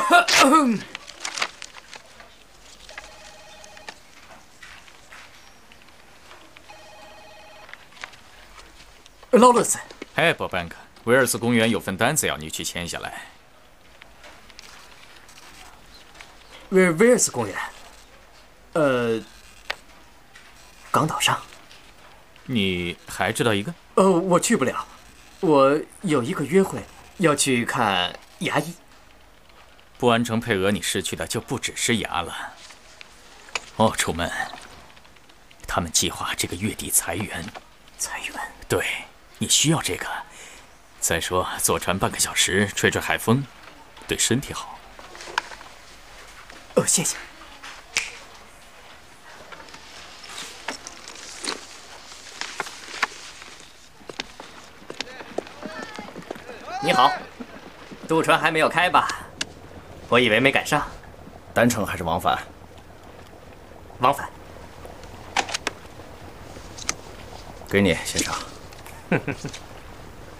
劳伦斯， 嘿，波班克，威尔斯公园有份单子要你去签下来。 威尔斯公园，港岛上。 你还知道一个？ 我去不了，我有一个约会，要去看牙医。 不完成配额，你失去的就不只是牙了。哦，楚门，他们计划这个月底裁员。 裁员？ 对，你需要这个。再说，坐船半个小时，吹吹海风，对身体好。 谢谢。你好，渡船还没有开吧？我以为没赶上。 单程还是往返？ 往返。 给你，先生。